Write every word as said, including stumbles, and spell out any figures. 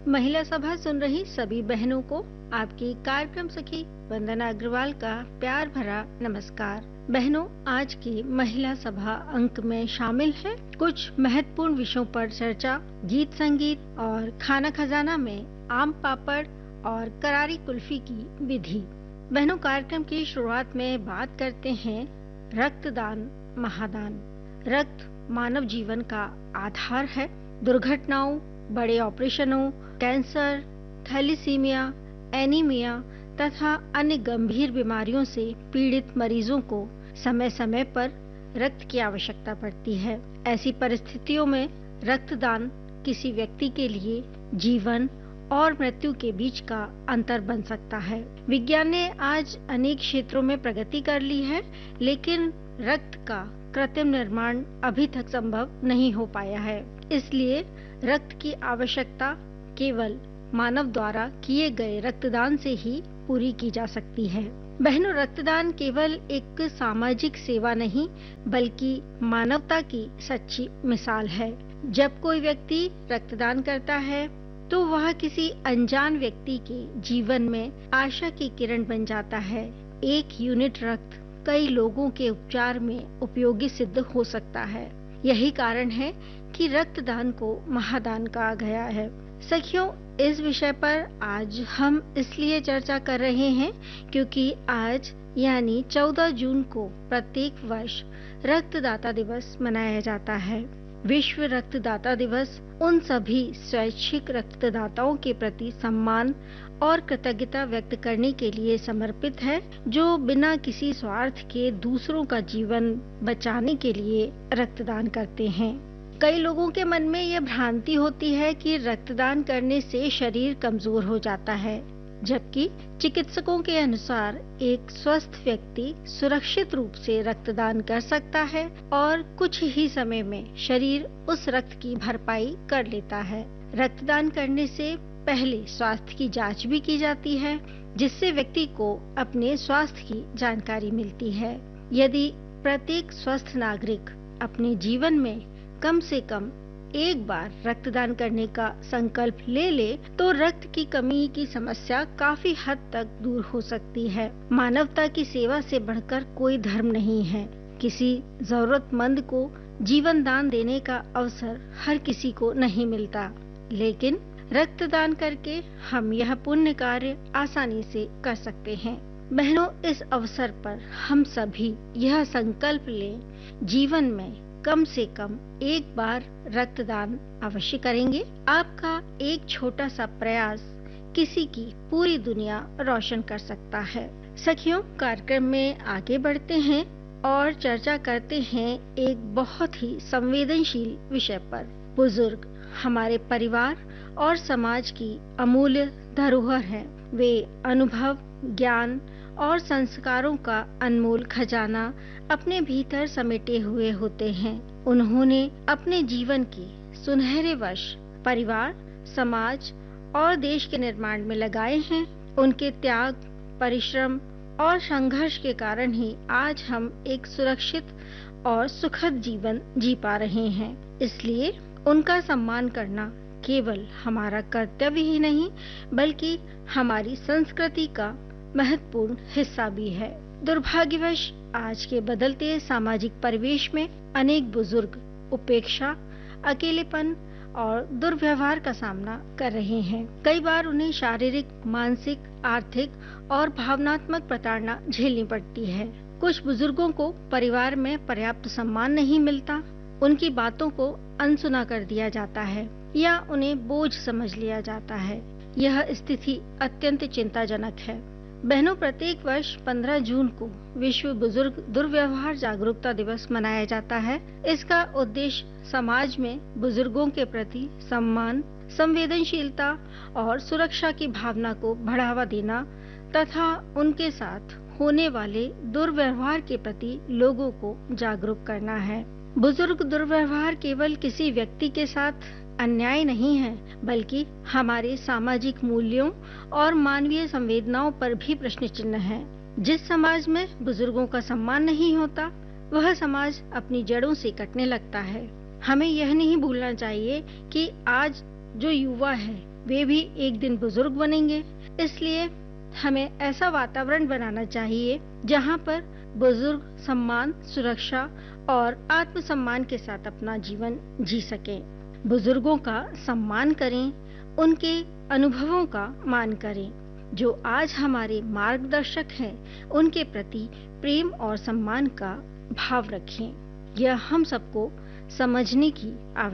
महिला सभा सुन रही सभी बहनों को आपकी कार्यक्रम सखी वंदना अग्रवाल का प्यार भरा नमस्कार। बहनों, आज की महिला सभा अंक में शामिल है कुछ महत्वपूर्ण विषयों पर चर्चा, गीत संगीत और खाना खजाना में आम पापड़ और करारी कुल्फी की विधि। बहनों, कार्यक्रम की शुरुआत में बात करते हैं रक्तदान महादान। रक्त मानव जीवन का आधार है। दुर्घटनाओं, बड़े ऑपरेशनों, कैंसर, थैलीसीमिया, एनीमिया तथा अन्य गंभीर बीमारियों से पीड़ित मरीजों को समय समय पर रक्त की आवश्यकता पड़ती है। ऐसी परिस्थितियों में रक्तदान किसी व्यक्ति के लिए जीवन और मृत्यु के बीच का अंतर बन सकता है। विज्ञान ने आज अनेक क्षेत्रों में प्रगति कर ली है, लेकिन रक्त का कृत्रिम निर्माण अभी तक संभव नहीं हो पाया है। इसलिए रक्त की आवश्यकता केवल मानव द्वारा किए गए रक्तदान से ही पूरी की जा सकती है। बहनों, रक्तदान केवल एक सामाजिक सेवा नहीं, बल्कि मानवता की सच्ची मिसाल है। जब कोई व्यक्ति रक्तदान करता है, तो वह किसी अनजान व्यक्ति के जीवन में आशा की किरण बन जाता है। एक यूनिट रक्त कई लोगों के उपचार में उपयोगी सिद्ध हो सकता है। यही कारण है कि रक्तदान को महादान कहा गया है। सखियों, इस विषय पर आज हम इसलिए चर्चा कर रहे हैं क्योंकि आज यानी चौदह जून को प्रत्येक वर्ष रक्तदाता दिवस मनाया जाता है। विश्व रक्तदाता दिवस उन सभी स्वैच्छिक रक्तदाताओं के प्रति सम्मान और कृतज्ञता व्यक्त करने के लिए समर्पित है, जो बिना किसी स्वार्थ के दूसरों का जीवन बचाने के लिए रक्तदान करते हैं। कई लोगों के मन में यह भ्रांति होती है कि रक्तदान करने से शरीर कमजोर हो जाता है, जबकि चिकित्सकों के अनुसार एक स्वस्थ व्यक्ति सुरक्षित रूप से रक्तदान कर सकता है और कुछ ही समय में शरीर उस रक्त की भरपाई कर लेता है। रक्तदान करने से पहले स्वास्थ्य की जांच भी की जाती है, जिससे व्यक्ति को अपने स्वास्थ्य की जानकारी मिलती है। यदि प्रत्येक स्वस्थ नागरिक अपने जीवन में कम से कम एक बार रक्तदान करने का संकल्प ले ले, तो रक्त की कमी की समस्या काफी हद तक दूर हो सकती है। मानवता की सेवा से बढ़कर कोई धर्म नहीं है। किसी जरूरतमंद को जीवन दान देने का अवसर हर किसी को नहीं मिलता, लेकिन रक्तदान करके हम यह पुण्य कार्य आसानी से कर सकते हैं। बहनों, इस अवसर पर हम सभी यह संकल्प लें, जीवन में कम से कम एक बार रक्तदान अवश्य करेंगे। आपका एक छोटा सा प्रयास किसी की पूरी दुनिया रोशन कर सकता है। सखियों, कार्यक्रम में आगे बढ़ते हैं और चर्चा करते हैं एक बहुत ही संवेदनशील विषय पर। बुजुर्ग हमारे परिवार और समाज की अमूल्य धरोहर हैं। वे अनुभव, ज्ञान और संस्कारों का अनमोल खजाना अपने भीतर समेटे हुए होते हैं। उन्होंने अपने जीवन के सुनहरे वर्ष परिवार, समाज और देश के निर्माण में लगाए हैं। उनके त्याग, परिश्रम और संघर्ष के कारण ही आज हम एक सुरक्षित और सुखद जीवन जी पा रहे हैं। इसलिए उनका सम्मान करना केवल हमारा कर्तव्य ही नहीं, बल्कि हमारी संस्कृति का महत्वपूर्ण हिस्सा भी है। दुर्भाग्यवश आज के बदलते सामाजिक परिवेश में अनेक बुजुर्ग उपेक्षा, अकेलेपन और दुर्व्यवहार का सामना कर रहे हैं। कई बार उन्हें शारीरिक, मानसिक, आर्थिक और भावनात्मक प्रताड़ना झेलनी पड़ती है। कुछ बुजुर्गों को परिवार में पर्याप्त सम्मान नहीं मिलता, उनकी बातों को अनसुना कर दिया जाता है या उन्हें बोझ समझ लिया जाता है। यह स्थिति अत्यंत चिंताजनक है। बहनों, प्रत्येक वर्ष पंद्रह जून को विश्व बुजुर्ग दुर्व्यवहार जागरूकता दिवस मनाया जाता है। इसका उद्देश्य समाज में बुजुर्गों के प्रति सम्मान, संवेदनशीलता और सुरक्षा की भावना को बढ़ावा देना तथा उनके साथ होने वाले दुर्व्यवहार के प्रति लोगों को जागरूक करना है। बुजुर्ग दुर्व्यवहार केवल किसी व्यक्ति के साथ अन्याय नहीं है, बल्कि हमारे सामाजिक मूल्यों और मानवीय संवेदनाओं पर भी प्रश्न चिन्ह है। जिस समाज में बुजुर्गों का सम्मान नहीं होता, वह समाज अपनी जड़ों से कटने लगता है। हमें यह नहीं भूलना चाहिए कि आज जो युवा है वे भी एक दिन बुजुर्ग बनेंगे। इसलिए हमें ऐसा वातावरण बनाना चाहिए जहां पर बुजुर्ग सम्मान, सुरक्षा और आत्मसम्मान के साथ अपना जीवन जी सकें। बुजुर्गों का सम्मान करें, उनके अनुभवों का मान करें। जो आज हमारे मार्गदर्शक हैं, उनके प्रति प्रेम और सम्मान का भाव रखें। यह हम सबको समझने की आवश्यकता है।